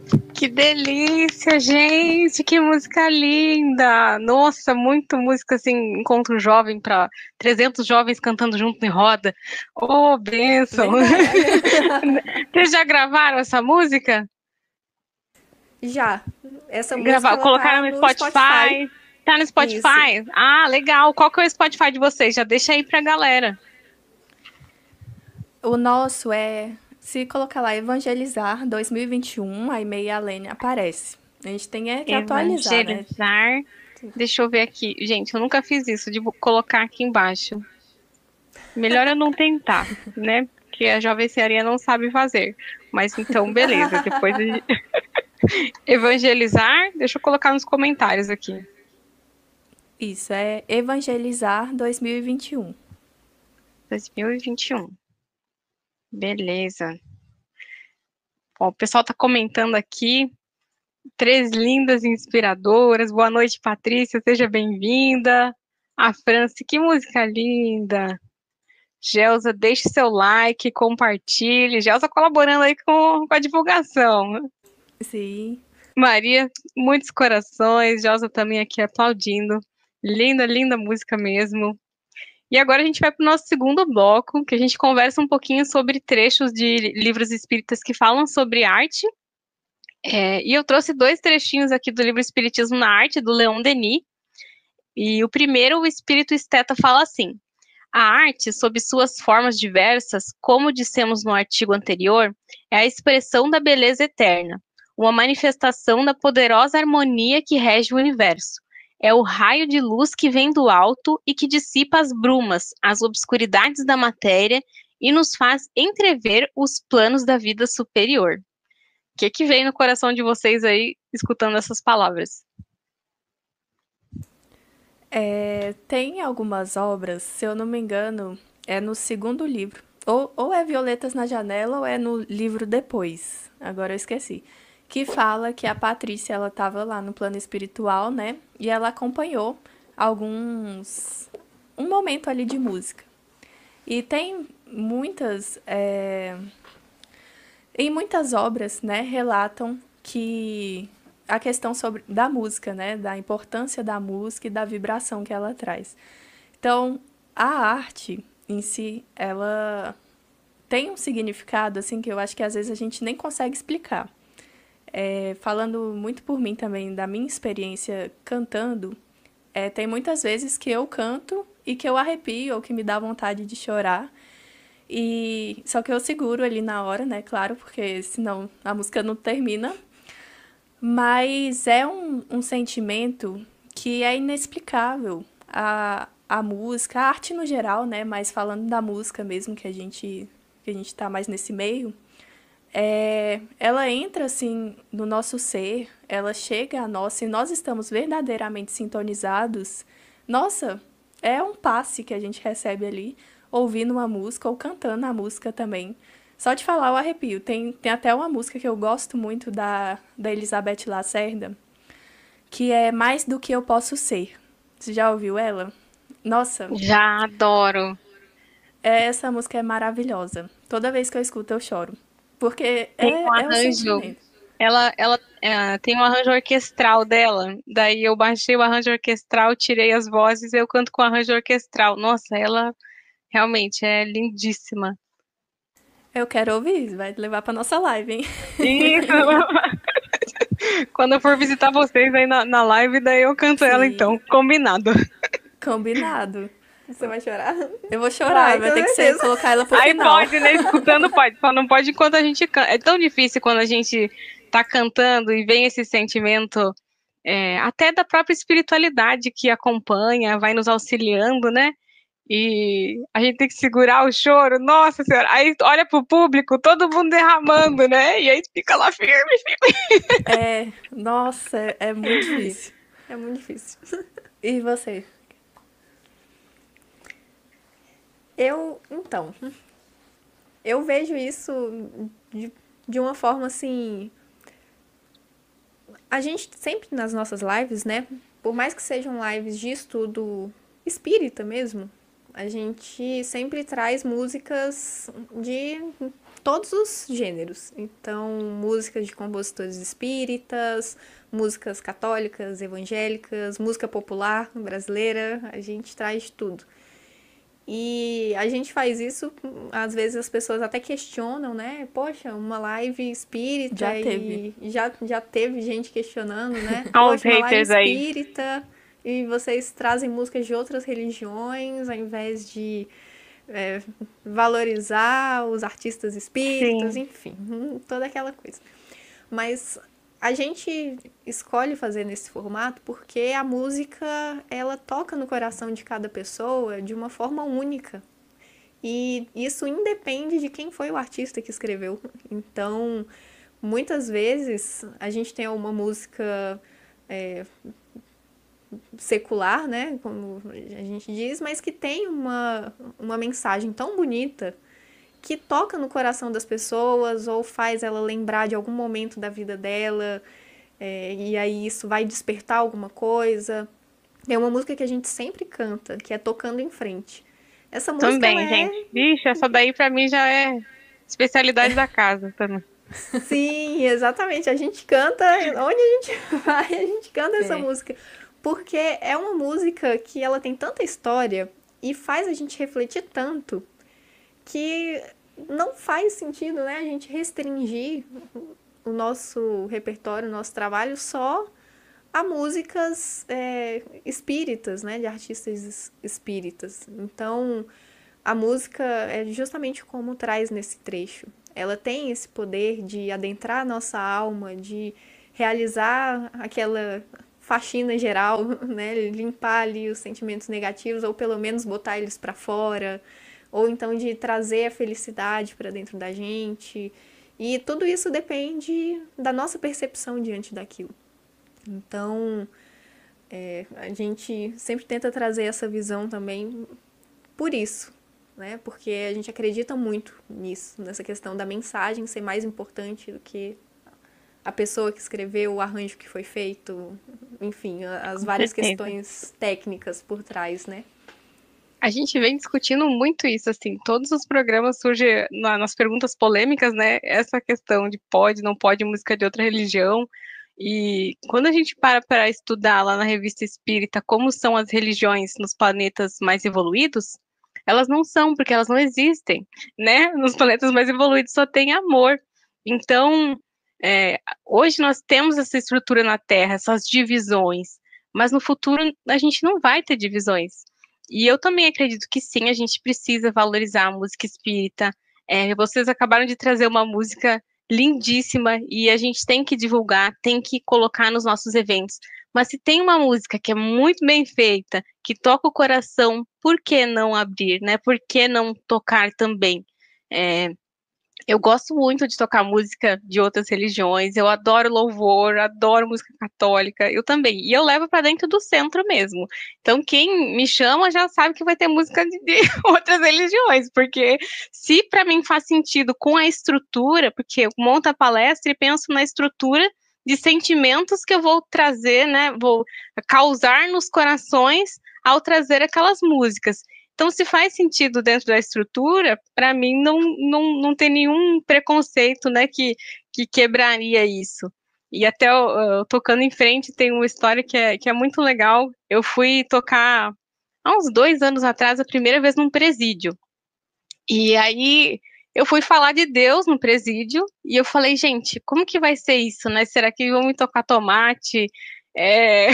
Que delícia, gente! Que música linda! Nossa, muito música assim, encontro jovem para 300 jovens cantando junto em roda. Oh, bênção! Verdade. Vocês já gravaram essa música? Já. Essa música, Gravar, ela tá colocaram no no Spotify. Spotify? Tá no Isso. Spotify? Ah, legal. Qual que é o Spotify de vocês? Já deixa aí pra galera. O nosso é, se colocar lá Evangelizar 2021, aí Meia Lene aparece. A gente tem que atualizar, né? Evangelizar. Deixa eu ver aqui. Gente, eu nunca fiz isso de colocar aqui embaixo. Melhor eu não tentar, né? Porque a Jovem Cearinha não sabe fazer. Mas então, beleza. Depois de evangelizar, deixa eu colocar nos comentários aqui. Isso, é Evangelizar 2021. 2021. Beleza. Ó, o pessoal tá comentando aqui. Três lindas e inspiradoras. Boa noite, Patrícia. Seja bem-vinda. A Franci, que música linda. Gelsa, deixe seu like, compartilhe. Gelsa colaborando aí com a divulgação. Sim. Maria, muitos corações. Gelsa também aqui aplaudindo. Linda, linda música mesmo. E agora a gente vai para o nosso segundo bloco, que a gente conversa um pouquinho sobre trechos de livros espíritas que falam sobre arte. E eu trouxe dois trechinhos aqui do livro Espiritismo na Arte, do Leon Denis. E o primeiro, o Espírito Esteta fala assim: a arte, sob suas formas diversas, como dissemos no artigo anterior, é a expressão da beleza eterna, uma manifestação da poderosa harmonia que rege o universo. É o raio de luz que vem do alto e que dissipa as brumas, as obscuridades da matéria e nos faz entrever os planos da vida superior. O que vem no coração de vocês aí, escutando essas palavras? Tem algumas obras, se eu não me engano, é no segundo livro. Ou é Violetas na Janela ou é no livro depois. Agora eu esqueci. Que fala que a Patrícia, ela estava lá no plano espiritual, né? E ela acompanhou alguns... um momento ali de música. E tem muitas... Em muitas obras, né, relatam que a questão sobre da música, né, da importância da música e da vibração que ela traz. Então, a arte em si, ela tem um significado assim que eu acho que às vezes a gente nem consegue explicar. Falando muito por mim também da minha experiência cantando, tem muitas vezes que eu canto e que eu arrepio ou que me dá vontade de chorar. E só que eu seguro ali na hora, né? Claro, porque senão a música não termina. Mas é um sentimento que é inexplicável. A música, a arte no geral, né? Mas falando da música mesmo, que a gente tá mais nesse meio, ela entra assim no nosso ser, ela chega a nós, se nós estamos verdadeiramente sintonizados, nossa, é um passe que a gente recebe ali, ouvindo uma música ou cantando a música também. Só de falar eu arrepio. Tem até uma música que eu gosto muito da Elizabeth Lacerda, que é Mais do que eu posso ser. Você já ouviu ela? Nossa, Já adoro. essa música é maravilhosa. Toda vez que eu escuto eu choro. Porque Tem um é o arranjo. sentimento. Ela tem um arranjo orquestral dela. Daí eu baixei o arranjo orquestral, tirei as vozes e eu canto com o arranjo orquestral. Nossa, ela realmente é lindíssima. Eu quero ouvir, vai levar pra nossa live, hein? Isso! Quando eu for visitar vocês aí na live, daí eu canto ela então. Sim, Combinado. combinado. Você vai chorar? Eu vou chorar, Vai, com vai ter que ser certeza. colocar ela pro Aí final. pode, né? Escutando pode. Só não pode enquanto a gente canta. É tão difícil quando a gente tá cantando e vem esse sentimento, até da própria espiritualidade que acompanha, vai nos auxiliando, né? E a gente tem que segurar o choro, nossa senhora. Aí olha pro público, todo mundo derramando, né? E aí fica lá firme, firme. Nossa, é muito difícil. É muito difícil. E você? Então, eu vejo isso de uma forma assim. A gente sempre nas nossas lives, né? Por mais que sejam lives de estudo espírita mesmo, a gente sempre traz músicas todos os gêneros. Então, músicas de compositores espíritas, músicas católicas, evangélicas, música popular brasileira, a gente traz tudo. E a gente faz isso, às vezes as pessoas até questionam, né? Poxa, uma live espírita Já teve. e já teve gente questionando, né? Olha os Poxa, uma live haters aí. espírita e vocês trazem músicas de outras religiões ao invés de valorizar os artistas espíritas, Sim. enfim, toda aquela coisa. Mas a gente escolhe fazer nesse formato porque a música, ela toca no coração de cada pessoa de uma forma única. E isso independe de quem foi o artista que escreveu. Então, muitas vezes, a gente tem uma música secular, né, como a gente diz, mas que tem uma mensagem tão bonita que toca no coração das pessoas ou faz ela lembrar de algum momento da vida dela, e aí isso vai despertar alguma coisa. É uma música que a gente sempre canta, que é Tocando em Frente. Essa música, Também, ela gente. Vixe, essa daí pra mim já é especialidade da casa também. Sim, exatamente. A gente canta, onde a gente vai, a gente canta essa música. Porque é uma música que ela tem tanta história e faz a gente refletir tanto que não faz sentido, né, a gente restringir o nosso repertório, o nosso trabalho só a músicas espíritas, né, de artistas espíritas. Então, a música é justamente como traz nesse trecho. Ela tem esse poder de adentrar a nossa alma, de realizar aquela faxina geral, né, limpar ali os sentimentos negativos ou pelo menos botar eles para fora, ou então de trazer a felicidade para dentro da gente. E tudo isso depende da nossa percepção diante daquilo. Então, a gente sempre tenta trazer essa visão também por isso, né? Porque a gente acredita muito nisso, nessa questão da mensagem ser mais importante do que a pessoa que escreveu, o arranjo que foi feito, enfim, as várias questões técnicas por trás, né? A gente vem discutindo muito isso, assim, todos os programas surgem nas perguntas polêmicas, né, essa questão de pode, não pode música de outra religião, e quando a gente para estudar lá na Revista Espírita como são as religiões nos planetas mais evoluídos, elas não são, porque elas não existem, né, nos planetas mais evoluídos só tem amor, então, hoje nós temos essa estrutura na Terra, essas divisões, mas no futuro a gente não vai ter divisões, e eu também acredito que sim, a gente precisa valorizar a música espírita. Vocês acabaram de trazer uma música lindíssima e a gente tem que divulgar, tem que colocar nos nossos eventos. Mas se tem uma música que é muito bem feita, que toca o coração, por que não abrir, né? Por que não tocar também? É, eu gosto muito de tocar música de outras religiões, eu adoro louvor, adoro música católica, eu também. E eu levo para dentro do centro mesmo. Então, quem me chama já sabe que vai ter música de outras religiões, porque se para mim faz sentido com a estrutura, porque eu monto a palestra e penso na estrutura de sentimentos que eu vou trazer, né, vou causar nos corações ao trazer aquelas músicas. Então, se faz sentido dentro da estrutura, para mim não tem nenhum preconceito, né, que quebraria isso. E até tocando em frente, tem uma história que é muito legal. Eu fui tocar há uns 2 anos atrás, a primeira vez num presídio. E aí eu fui falar de Deus no presídio, e eu falei, gente, como que vai ser isso, né? Será que vão me tocar tomate? É,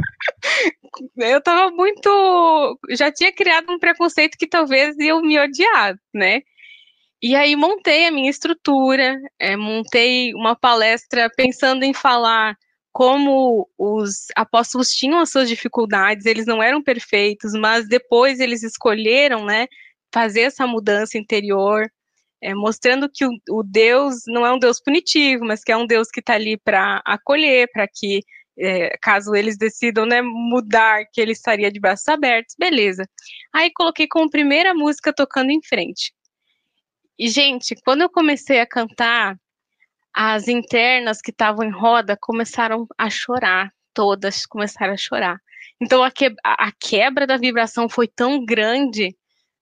eu tava muito. Já tinha criado um preconceito que talvez iam me odiar, né? E aí montei a minha estrutura, montei uma palestra pensando em falar como os apóstolos tinham as suas dificuldades, eles não eram perfeitos, mas depois eles escolheram, né, fazer essa mudança interior, mostrando que o Deus não é um Deus punitivo, mas que é um Deus que está ali para acolher, para que caso eles decidam, né, mudar, que ele estaria de braços abertos, beleza. Aí coloquei como primeira música Tocando em Frente. E, gente, quando eu comecei a cantar, as internas que estavam em roda começaram a chorar, todas começaram a chorar. Então a quebra da vibração foi tão grande,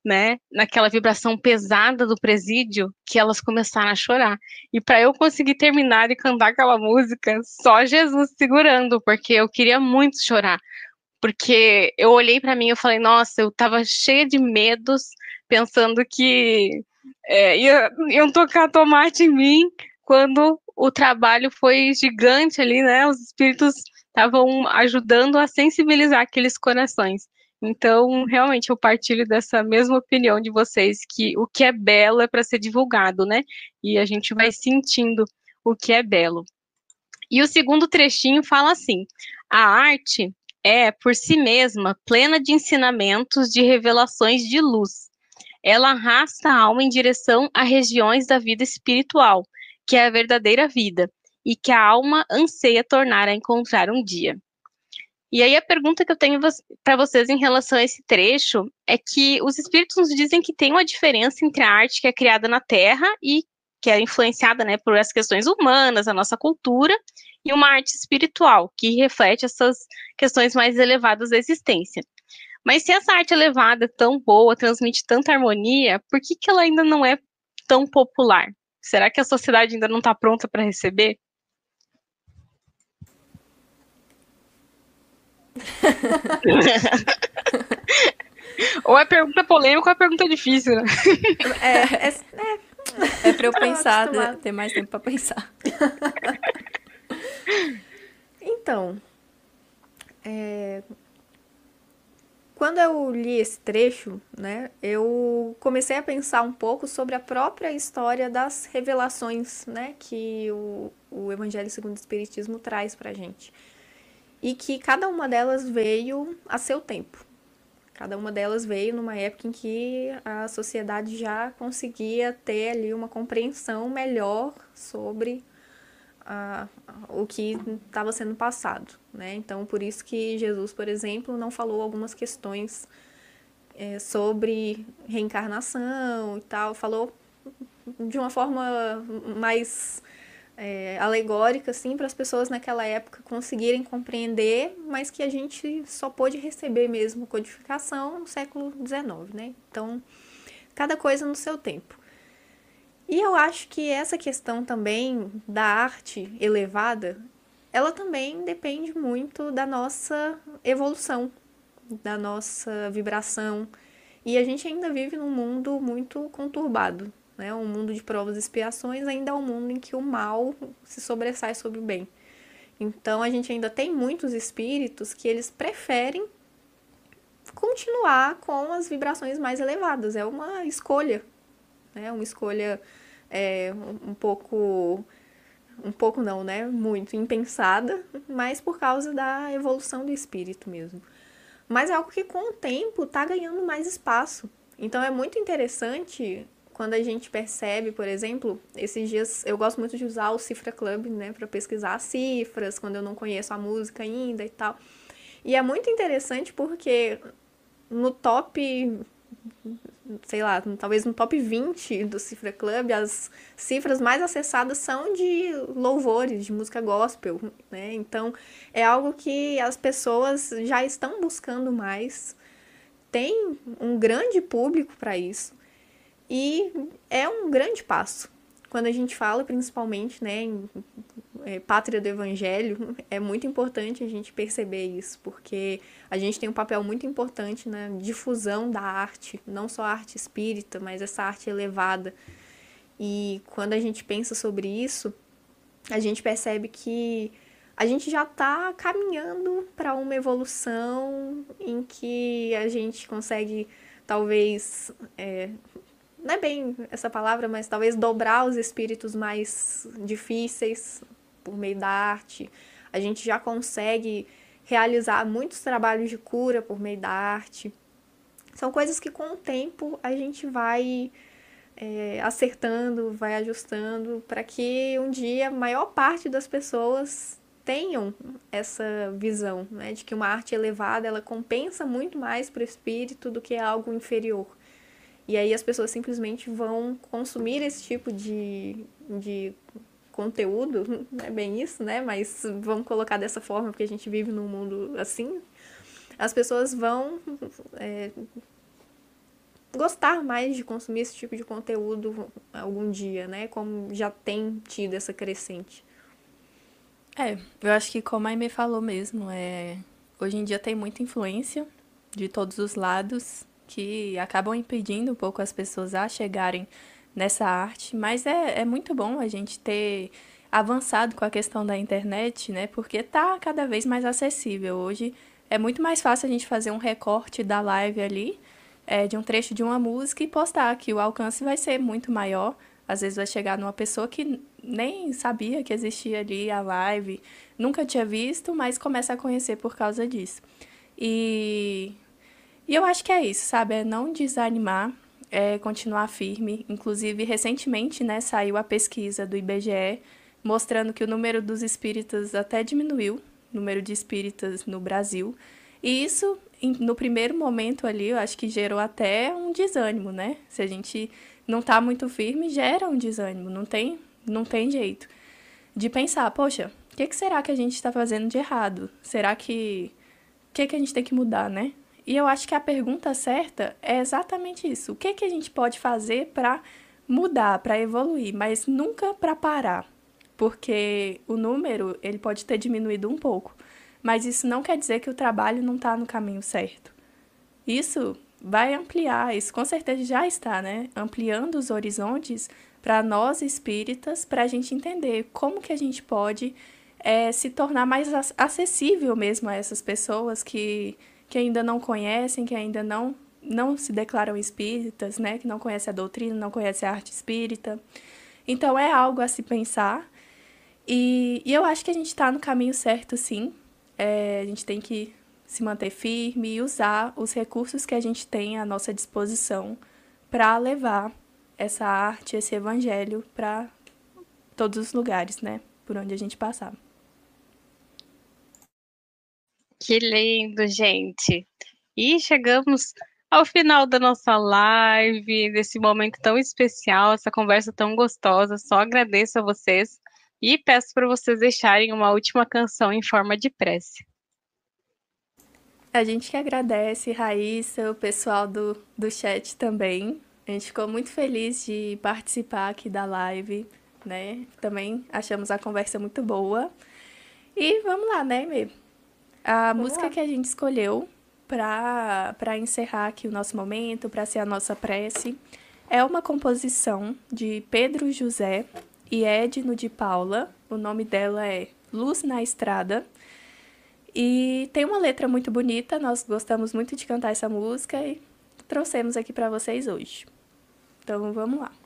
né, naquela vibração pesada do presídio, que elas começaram a chorar. E para eu conseguir terminar de cantar aquela música, só Jesus segurando, porque eu queria muito chorar. Porque eu olhei para mim e eu falei, nossa, eu tava cheia de medos, pensando que iam tocar tomate em mim, quando o trabalho foi gigante ali, né? Os espíritos estavam ajudando a sensibilizar aqueles corações. Então, realmente, eu partilho dessa mesma opinião de vocês, que o que é belo é para ser divulgado, né? E a gente vai sentindo o que é belo. E o segundo trechinho fala assim: a arte é, por si mesma, plena de ensinamentos, de revelações de luz. Ela arrasta a alma em direção a regiões da vida espiritual, que é a verdadeira vida, e que a alma anseia tornar a encontrar um dia. E aí a pergunta que eu tenho para vocês em relação a esse trecho é que os espíritos nos dizem que tem uma diferença entre a arte que é criada na Terra e que é influenciada, né, por as questões humanas, a nossa cultura, e uma arte espiritual, que reflete essas questões mais elevadas da existência. Mas se essa arte elevada é tão boa, transmite tanta harmonia, por que que ela ainda não é tão popular? Será que a sociedade ainda não está pronta para receber? Ou é pergunta polêmica ou é pergunta difícil, né? É pra eu pensar, ter mais tempo pra pensar. Então, quando eu li esse trecho, né, eu comecei a pensar um pouco sobre a própria história das revelações, né, que o Evangelho segundo o Espiritismo traz pra gente. E que cada uma delas veio a seu tempo. Cada uma delas veio numa época em que a sociedade já conseguia ter ali uma compreensão melhor sobre o que estava sendo passado, né? Então, por isso que Jesus, por exemplo, não falou algumas questões sobre reencarnação e tal, falou de uma forma mais alegórica, assim, para as pessoas naquela época conseguirem compreender, mas que a gente só pôde receber mesmo codificação no século XIX, né? Então, cada coisa no seu tempo. E eu acho que essa questão também da arte elevada, ela também depende muito da nossa evolução, da nossa vibração. E a gente ainda vive num mundo muito conturbado, né? Um mundo de provas e expiações ainda é um mundo em que o mal se sobressai sobre o bem. Então a gente ainda tem muitos espíritos que eles preferem continuar com as vibrações mais elevadas. É uma escolha, né? Uma escolha um pouco não, né? Muito impensada, mas por causa da evolução do espírito mesmo. Mas é algo que com o tempo está ganhando mais espaço. Então é muito interessante quando a gente percebe, por exemplo, esses dias eu gosto muito de usar o Cifra Club, né, para pesquisar as cifras, quando eu não conheço a música ainda e tal. E é muito interessante porque no top, sei lá, talvez no top 20 do Cifra Club, as cifras mais acessadas são de louvores, de música gospel, né? Então, é algo que as pessoas já estão buscando mais, tem um grande público para isso, e é um grande passo. Quando a gente fala, principalmente, né, em pátria do evangelho, é muito importante a gente perceber isso, porque a gente tem um papel muito importante na difusão da arte, não só a arte espírita, mas essa arte elevada. E quando a gente pensa sobre isso, a gente percebe que a gente já está caminhando para uma evolução em que a gente consegue, talvez, não é bem essa palavra, mas talvez dobrar os espíritos mais difíceis por meio da arte. A gente já consegue realizar muitos trabalhos de cura por meio da arte. São coisas que com o tempo a gente vai acertando, vai ajustando, para que um dia a maior parte das pessoas tenham essa visão, né, de que uma arte elevada ela compensa muito mais para o espírito do que algo inferior. E aí as pessoas simplesmente vão consumir esse tipo de conteúdo, não é bem isso, né? Mas vamos colocar dessa forma, porque a gente vive num mundo assim. As pessoas vão gostar mais de consumir esse tipo de conteúdo algum dia, né? Como já tem tido essa crescente. Eu acho que como a Aimee falou mesmo, hoje em dia tem muita influência de todos os lados que acabam impedindo um pouco as pessoas a chegarem nessa arte, mas é muito bom a gente ter avançado com a questão da internet, né? Porque tá cada vez mais acessível. Hoje é muito mais fácil a gente fazer um recorte da live ali, de um trecho de uma música e postar, que o alcance vai ser muito maior. Às vezes vai chegar numa pessoa que nem sabia que existia ali a live, nunca tinha visto, mas começa a conhecer por causa disso. E, e eu acho que é isso, sabe? É não desanimar, é continuar firme. Inclusive, recentemente, né, saiu a pesquisa do IBGE mostrando que o número dos espíritas até diminuiu, o número de espíritas no Brasil. E isso, no primeiro momento ali, eu acho que gerou até um desânimo, né? Se a gente não tá muito firme, gera um desânimo, não tem jeito. De pensar, poxa, o que será que a gente está fazendo de errado? Será que... O que a gente tem que mudar, né? E eu acho que a pergunta certa é exatamente isso. O que a gente pode fazer para mudar, para evoluir, mas nunca para parar? Porque o número, ele pode ter diminuído um pouco, mas isso não quer dizer que o trabalho não está no caminho certo. Isso vai ampliar, isso com certeza já está, né? Ampliando os horizontes para nós espíritas, para a gente entender como que a gente pode se tornar mais acessível mesmo a essas pessoas que ainda não conhecem, que ainda não se declaram espíritas, né? Que não conhecem a doutrina, não conhecem a arte espírita. Então é algo a se pensar. E eu acho que a gente está no caminho certo, sim. A gente tem que se manter firme e usar os recursos que a gente tem à nossa disposição para levar essa arte, esse evangelho para todos os lugares, né? Por onde a gente passar. Que lindo, gente. E chegamos ao final da nossa live, desse momento tão especial, essa conversa tão gostosa. Só agradeço a vocês e peço para vocês deixarem uma última canção em forma de prece. A gente que agradece, Raíssa, o pessoal do chat também. A gente ficou muito feliz de participar aqui da live, né? Também achamos a conversa muito boa. E vamos lá, né, Mê? A música que a gente escolheu para encerrar aqui o nosso momento, para ser a nossa prece, é uma composição de Pedro José e Edno de Paula. O nome dela é Luz na Estrada. E tem uma letra muito bonita, nós gostamos muito de cantar essa música e trouxemos aqui para vocês hoje. Então vamos lá.